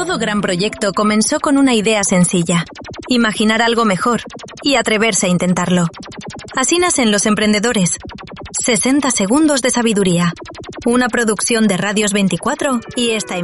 Todo gran proyecto comenzó con una idea sencilla: imaginar algo mejor y atreverse a intentarlo. Así nacen Los Emprendedores. 60 segundos de sabiduría. Una producción de Radios 24 y esta